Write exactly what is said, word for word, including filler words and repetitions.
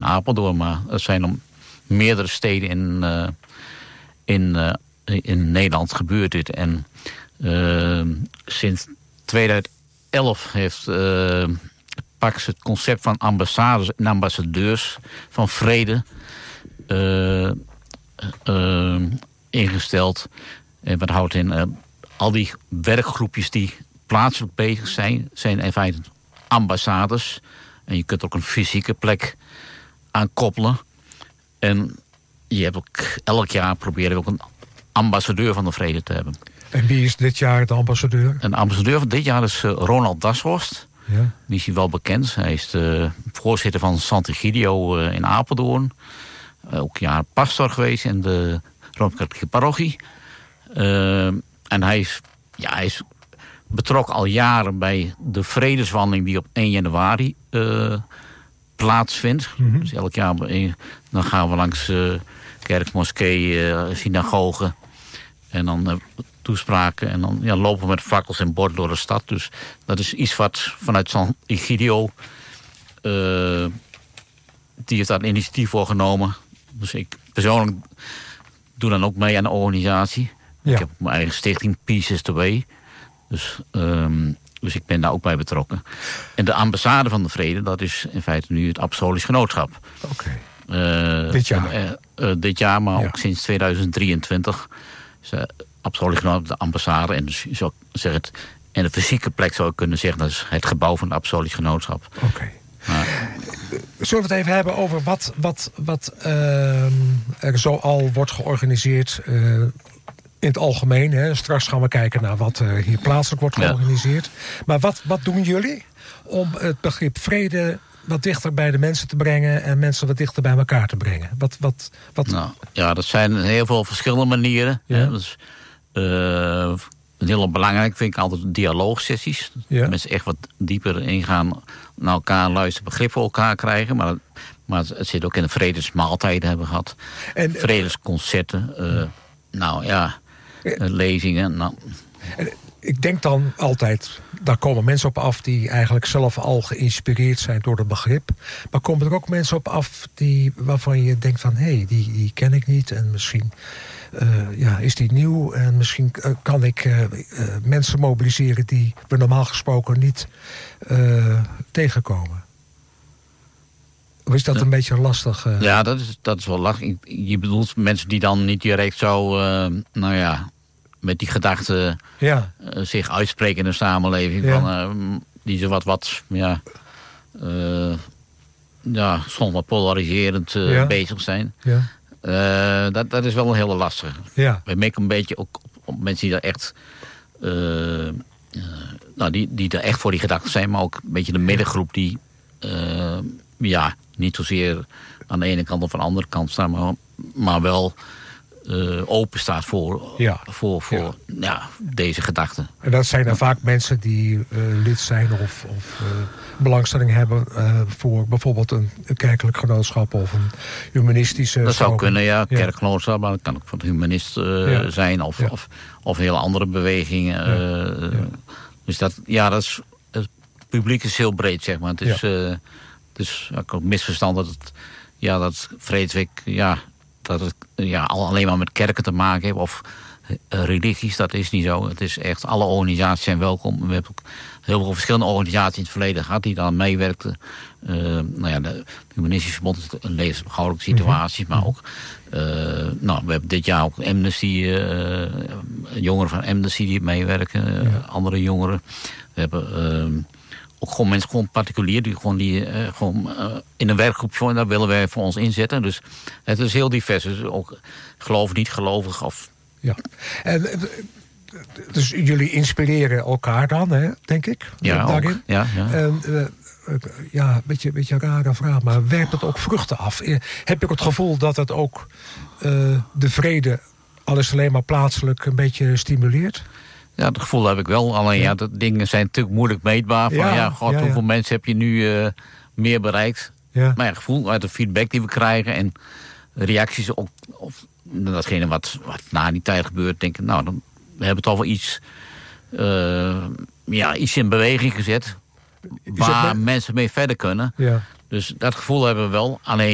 Apeldoorn, maar er zijn om meerdere steden in, uh, in, uh, in Nederland gebeurd dit. En uh, sinds tweeduizend elf heeft uh, Pax het concept van ambassades en ambassadeurs van vrede uh, uh, ingesteld. En wat houdt in, uh, al die werkgroepjes die plaatselijk bezig zijn, zijn in feite ambassades. En je kunt ook een fysieke plek aan koppelen. En je hebt ook elk jaar proberen we ook een ambassadeur van de vrede te hebben. En wie is dit jaar de ambassadeur? Een ambassadeur van dit jaar is uh, Ronald Dashorst. Ja. Die is hier wel bekend. Hij is de voorzitter van Sant'Egidio uh, in Apeldoorn. Uh, ook een jaar pastor geweest in de Rooms-Katholieke parochie. Uh, en hij is, ja, hij is betrokken al jaren bij de vredeswandeling die op één januari uh, plaatsvindt. Mm-hmm. Dus elk jaar dan gaan we langs uh, kerk, moskee, uh, synagogen. En dan uh, toespraken. En dan ja, lopen we met fakkels en borden door de stad. Dus dat is iets wat vanuit Sant'Egidio uh, die heeft daar een initiatief voor genomen. Dus ik persoonlijk doe dan ook mee aan de organisatie. Ja. Ik heb mijn eigen stichting Peace is the Way. Dus, um, dus ik ben daar ook bij betrokken. En de ambassade van de vrede, dat is in feite nu het Apostolisch Genootschap. Oké. Okay. Uh, dit jaar? Uh, uh, dit jaar, maar ja. ook sinds tweeduizend drieëntwintig. Dus, uh, Apostolisch Genootschap, de ambassade. En dus zou ik zeggen, het, en de fysieke plek zou ik kunnen zeggen, dat is het gebouw van het Apostolisch Genootschap. Oké. Okay. Maar, zullen we het even hebben over wat, wat, wat uh, er zo al wordt georganiseerd uh, in het algemeen. Hè? Straks gaan we kijken naar wat uh, hier plaatselijk wordt georganiseerd. Ja. Maar wat, wat doen jullie om het begrip vrede wat dichter bij de mensen te brengen en mensen wat dichter bij elkaar te brengen? Wat, wat, wat... Nou, ja, dat zijn heel veel verschillende manieren. Ja. Hè? Dus, uh, heel belangrijk vind ik altijd dialoogsessies. Ja. Mensen echt wat dieper ingaan, naar elkaar luisteren, begrip voor elkaar krijgen. Maar, maar het zit ook in de vredesmaaltijden hebben we gehad. En, vredesconcerten. Uh, ja. Nou ja, uh, lezingen. Nou. En, ik denk dan altijd, daar komen mensen op af die eigenlijk zelf al geïnspireerd zijn door het begrip. Maar komen er ook mensen op af die, waarvan je denkt van, hé, hey, die, die ken ik niet en misschien uh, ja, is die nieuw en misschien uh, kan ik uh, uh, mensen mobiliseren die we normaal gesproken niet uh, tegenkomen. Of is dat ja. een beetje lastig? Uh... Ja, dat is, dat is wel lastig. Je bedoelt mensen die dan niet direct zo, uh, nou ja, met die gedachten ja. uh, zich uitspreken in de samenleving. Ja. Van, uh, die zo wat, wat ja, uh, ja, soms wat polariserend uh, ja. bezig zijn. Ja. Uh, dat, dat is wel een hele lastige. Ja. Wij merken een beetje ook op, op mensen die daar echt uh, uh, nou, die, die er echt voor die gedachten zijn, maar ook een beetje de middengroep die uh, ja, niet zozeer aan de ene kant of aan de andere kant staan, maar, maar wel uh, open staat voor, ja. voor, voor ja. Ja, deze gedachten. En dat zijn dan vaak mensen die uh, lid zijn of, of uh, belangstelling hebben uh, voor bijvoorbeeld een, een kerkelijk genootschap of een humanistische... Dat zou kunnen, ja, kerkgenootschap, maar dat kan ook van de humanist uh, ja. zijn of, ja. of, of heel andere bewegingen. Uh, ja. Ja. Dus dat, ja, dat is, het publiek is heel breed, zeg maar. Het is, ja. uh, dus ik ook misverstand dat het, ja, dat Vredesweek, ja, dat het ja, alleen maar met kerken te maken heeft of uh, religies, dat is niet zo. Het is echt, alle organisaties zijn welkom. We hebben ook heel veel verschillende organisaties in het verleden gehad die daar meewerkten. Uh, nou ja, de Humanistische Verbond is een levensbehoudelijke situatie, mm-hmm. maar ook, uh, nou, we hebben dit jaar ook Amnesty, uh, jongeren van Amnesty die meewerken, uh, ja. andere jongeren. We hebben uh, ook gewoon mensen, gewoon particulier, die gewoon, die, uh, gewoon uh, in een werkgroep, voor, daar willen wij voor ons inzetten. Dus het is heel divers. Dus ook geloof, niet gelovig. Of... Ja. En, dus jullie inspireren elkaar dan, hè, denk ik? Ja, daarin. Ook. Ja, ja. En, uh, ja, een beetje, beetje een rare vraag, maar werpt het ook vruchten af? Heb je ook het gevoel dat het ook uh, de vrede, al is het alleen maar plaatselijk, een beetje stimuleert? Ja, dat gevoel heb ik wel. Alleen ja, ja dat dingen zijn natuurlijk moeilijk meetbaar. Van, ja, ja, god, ja, ja. hoeveel mensen heb je nu uh, meer bereikt? Ja. Maar ja, gevoel uit de feedback die we krijgen en reacties op, op datgene wat, wat na die tijd gebeurt, denk ik, nou, dan we hebben toch wel iets, uh, ja, iets in beweging gezet waar mensen mee verder kunnen. Ja. Dus dat gevoel hebben we wel. Alleen